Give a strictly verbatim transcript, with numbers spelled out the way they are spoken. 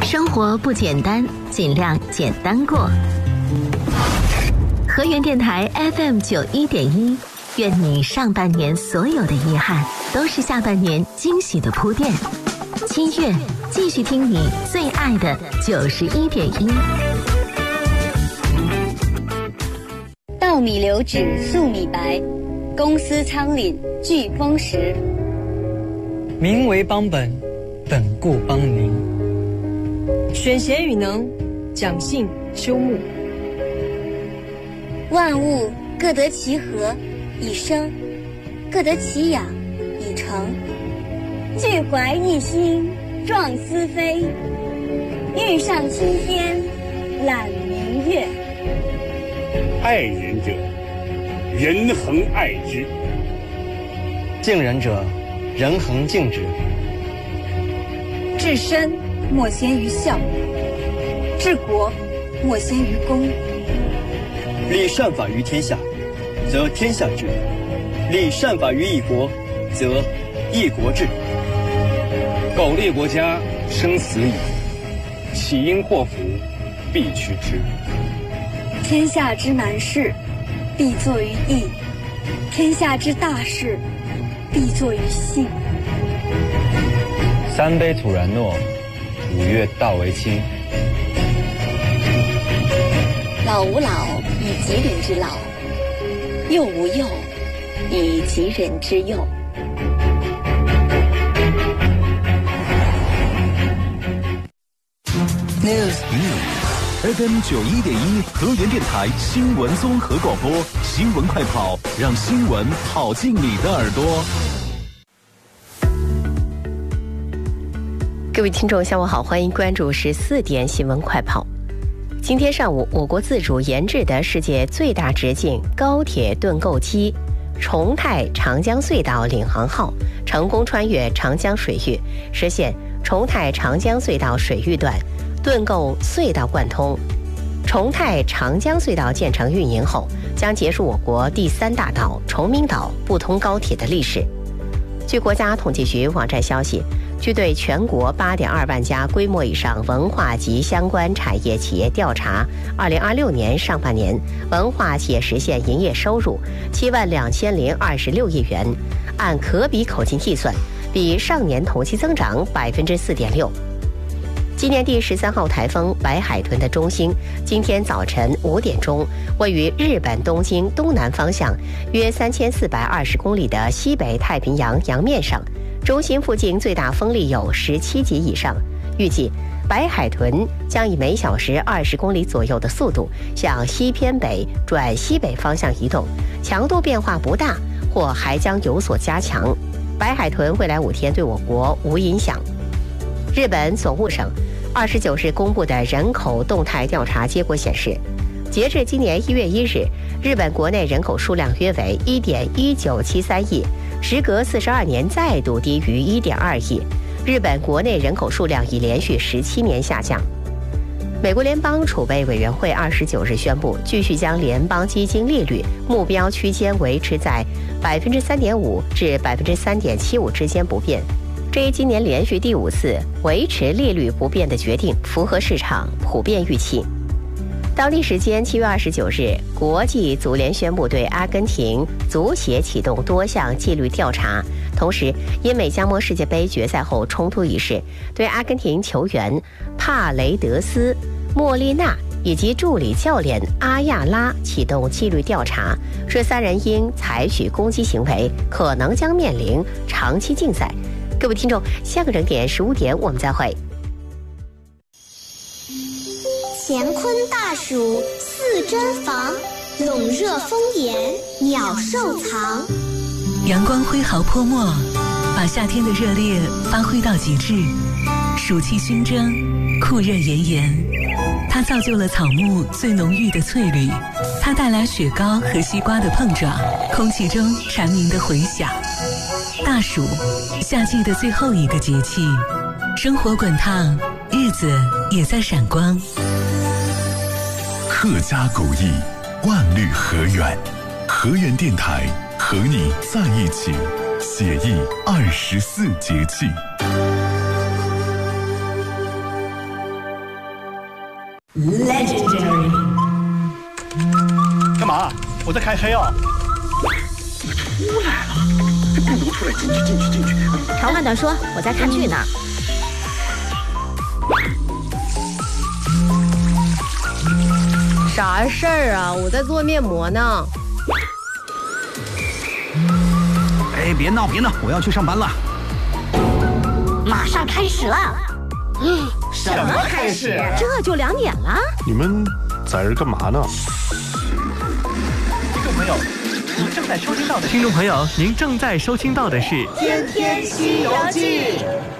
生活不简单，尽量简单过。河源电台 F M 九一点一，愿你上半年所有的遗憾，都是下半年惊喜的铺垫。七月，继续听你最爱的九十一点一。 稻米流脂粟米白，公司仓廪聚丰实。 民为邦本，本固邦宁。 选贤与能，讲信修睦。 万物各得其和以生，各得其养以成。聚怀一心壮思飞，欲上青天揽明月。 爱人者，人恒爱之； 敬人者，人恒敬之。 治身莫先于孝，治国莫先于公。 立善法于天下，则天下治；立善法于一国，则一国治。 苟利国家，生死以，岂因祸福，必趋之。 天下之难事，必作于易；天下之大事，必作于信。 三杯土然诺，五岳道为轻。 老吾老以及人之老，幼吾幼以及人之幼。 News F M 九一点一河源电台新闻综合广播，新闻快跑，让新闻跑进你的耳朵。 各位听众下午好，欢迎关注十四点新闻快跑。今天上午，我国自主研制的世界最大直径高铁盾构机重泰长江隧道领航号成功穿越长江水域，实现重泰长江隧道水域段盾构隧道贯通。重泰长江隧道建成运营后，将结束我国第三大岛崇明岛不通高铁的历史。据国家统计局网站消息，据对全国 八点二万家规模以上文化及相关产业企业调查，二零二六年上半年文化企业实现营业收入七万两千零二十六亿元，按可比口径计算，比上年同期增长百分之四点六。今年第十三号台风白海豚的中心，今天早晨五点钟，位于日本东京东南方向约三千四百二十公里的西北太平洋洋面上，中心附近最大风力有十七级以上。预计白海豚将以每小时二十公里左右的速度向西偏北转西北方向移动，强度变化不大，或还将有所加强。白海豚未来五天对我国无影响。日本总务省二十九日公布的人口动态调查结果显示，截至今年一月一日，日本国内人口数量约为 一点一九七三亿，时隔四十二年再度低于 一点二亿。日本国内人口数量已连续十七年下降。美国联邦储备委员会二十九日宣布，继续将联邦基金利率目标区间维持在百分之三点五至百分之三点七五之间不变。这一今年连续第五次维持利率不变的决定，符合市场普遍预期。当地时间七月二十九日，国际足联宣布对阿根廷足协启动多项纪律调查，同时因美加墨世界杯决赛后冲突一事，对阿根廷球员帕雷德斯、莫利纳以及助理教练阿亚拉启动纪律调查，这三人因采取攻击行为，可能将面临长期禁赛。各位听众，下个整点十五点我们再会。 乾坤大暑四珍防，笼热风炎鸟兽藏。 阳光挥毫泼墨，把夏天的热烈发挥到极致。暑气熏蒸，酷热炎炎，它造就了草木最浓郁的翠绿，它带来雪糕和西瓜的碰撞，空气中蝉鸣的回响。大暑，夏季的最后一个节气，生活滚烫，日子也在闪光。 客家古意，万绿河源，河源电台和你在一起，写意二十四节气。 Legendary。 干嘛？我在开黑哦。 出来了，这病毒出来，进去进去进去。 长话短说，我在看剧呢。 啥事儿啊？我在做面膜呢。 哎，别闹别闹，我要去上班了。 马上开始了。 什么开始？ 这就两点了。 你们在这干嘛呢？ 听众朋友，您正在收听到的听众朋友，您正在收听到的是 《天天西游记》。